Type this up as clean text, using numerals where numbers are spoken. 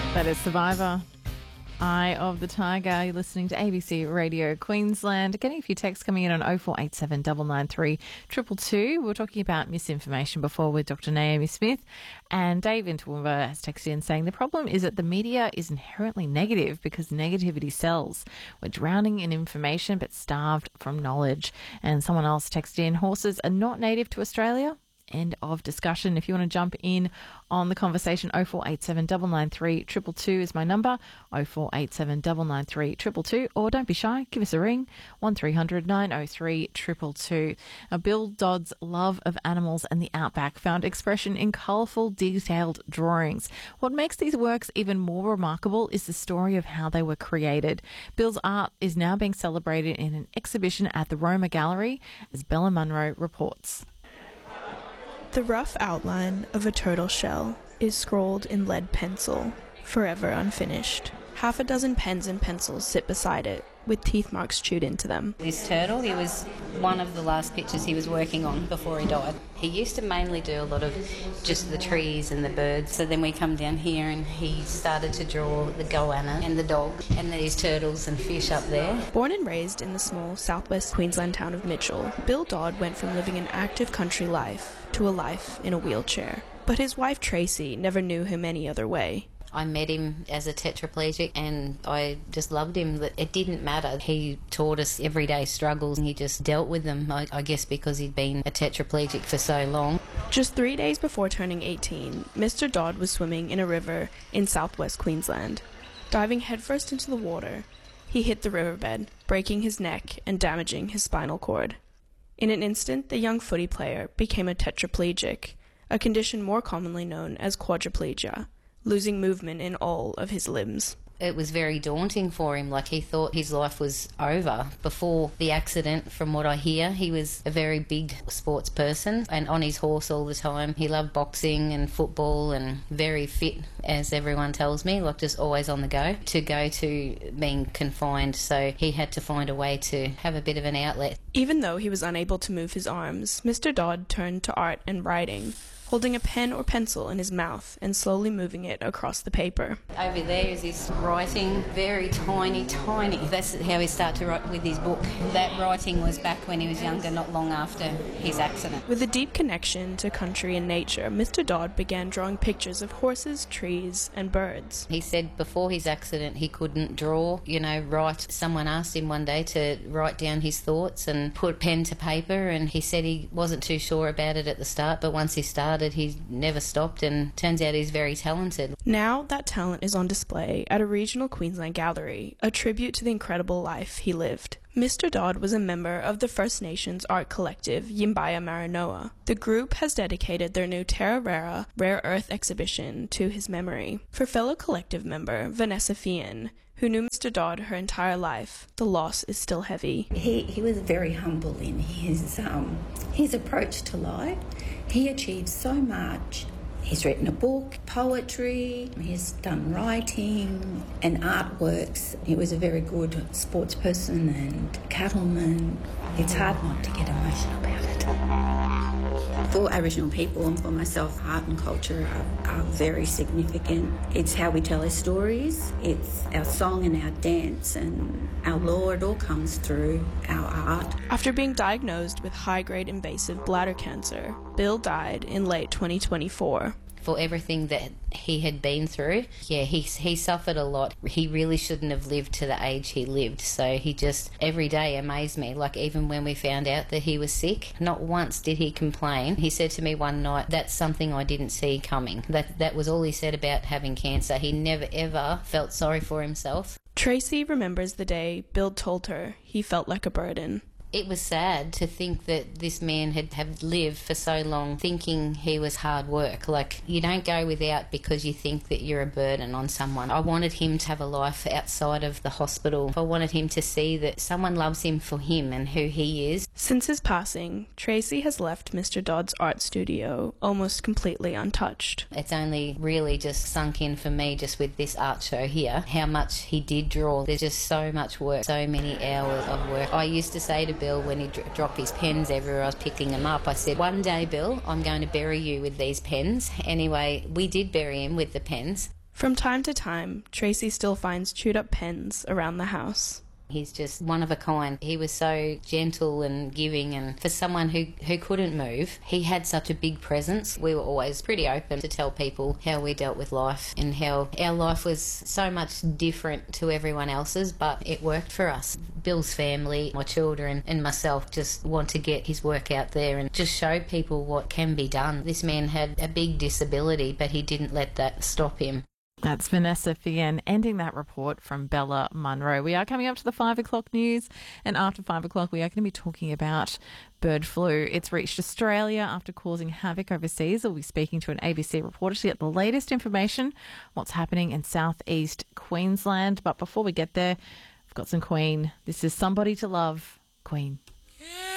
That is Survivor. Eye of the Tiger. You're listening to ABC Radio Queensland. Getting a few texts coming in on 0487 993 222. We were talking about misinformation before with Dr. Naomi Smith, and Dave in Toowoomba has texted in saying the problem is that the media is inherently negative because negativity sells. We're drowning in information but starved from knowledge. And someone else texted in, horses are not native to Australia. End of discussion. If you want to jump in on the conversation, 0487 993 222 is my number, 0487 993 222, or don't be shy, give us a ring, 1300 903 222. Bill Dodd's love of animals and the outback found expression in colourful, detailed drawings. What makes these works even more remarkable is the story of how they were created. Bill's art is now being celebrated in an exhibition at the Roma Gallery, as Bella Munro reports. The rough outline of a turtle shell is scrawled in lead pencil, forever unfinished. Half a dozen pens and pencils sit beside it, with teeth marks chewed into them. This turtle, it was one of the last pictures he was working on before he died. He used to mainly do a lot of just the trees and the birds. So then we come down here and he started to draw the goanna and the dog and these turtles and fish up there. Born and raised in the small southwest Queensland town of Mitchell, Bill Dodd went from living an active country life to a life in a wheelchair. But his wife Tracy never knew him any other way. I met him as a tetraplegic and I just loved him. It didn't matter. He taught us everyday struggles and he just dealt with them, I guess because he'd been a tetraplegic for so long. Just 3 days before turning 18, Mr. Dodd was swimming in a river in southwest Queensland. Diving headfirst into the water, he hit the riverbed, breaking his neck and damaging his spinal cord. In an instant, the young footy player became a tetraplegic, a condition more commonly known as quadriplegia, losing movement in all of his limbs. It was very daunting for him, like he thought his life was over. Before the accident, from what I hear, he was a very big sports person and on his horse all the time. He loved boxing and football and very fit, as everyone tells me, like just always on the go, to go to being confined. So he had to find a way to have a bit of an outlet. Even though he was unable to move his arms, Mr. Dodd turned to art and writing, holding a pen or pencil in his mouth and slowly moving it across the paper. Over there is his writing, very tiny. That's how he started to write with his book. That writing was back when he was younger, not long after his accident. With a deep connection to country and nature, Mr. Dodd began drawing pictures of horses, trees, and birds. He said before his accident he couldn't draw, write. Someone asked him one day to write down his thoughts and put pen to paper, and he said he wasn't too sure about it at the start, but once he started, he never stopped, and turns out he's very talented. Now that talent is on display at a regional Queensland gallery, a tribute to the incredible life he lived. Mr. Dodd was a member of the First Nations art collective Yimbaya Maranoa. The group has dedicated their new Terra Rara Rare Earth exhibition to his memory. For fellow collective member Vanessa Fian, who knew Mr. Dodd her entire life, the loss is still heavy. He was very humble in his approach to life. He achieved so much. He's written a book, poetry, he's done writing and artworks. He was a very good sports person and cattleman. It's hard not to get emotional about it. For Aboriginal people and for myself, art and culture are very significant. It's how we tell our stories, it's our song and our dance and our law. It all comes through our art. After being diagnosed with high-grade invasive bladder cancer, Bill died in late 2024. For everything that he had been through, he suffered a lot. He really shouldn't have lived to the age he lived, so he just every day amazed me. Like even when we found out that he was sick, not once did he complain. He said to me one night, "That's something I didn't see coming." That was all he said about having cancer. He never ever felt sorry for himself. Tracy remembers the day Bill told her he felt like a burden. It was sad to think that this man had lived for so long thinking he was hard work. Like, you don't go without because you think that you're a burden on someone. I wanted him to have a life outside of the hospital. I wanted him to see that someone loves him for him and who he is. Since his passing, Tracy has left Mr. Dodd's art studio almost completely untouched. It's only really just sunk in for me just with this art show here, how much he did draw. There's just so much work, so many hours of work. I used to say to Bill when he'd drop his pens everywhere I was picking them up, I said, "One day, Bill, I'm going to bury you with these pens." Anyway, we did bury him with the pens. From time to time, Tracy still finds chewed up pens around the house. He's just one of a kind. He was so gentle and giving, and for someone who couldn't move, he had such a big presence. We were always pretty open to tell people how we dealt with life and how our life was so much different to everyone else's, but it worked for us. Bill's family, my children and myself just want to get his work out there and just show people what can be done. This man had a big disability, but he didn't let that stop him. That's Vanessa Fien ending that report from Bella Munro. We are coming up to the 5 o'clock news, and after 5 o'clock we are going to be talking about bird flu. It's reached Australia after causing havoc overseas. We'll be speaking to an ABC reporter to get the latest information, what's happening in southeast Queensland. But before we get there, I've got some Queen. This is Somebody to Love, Queen.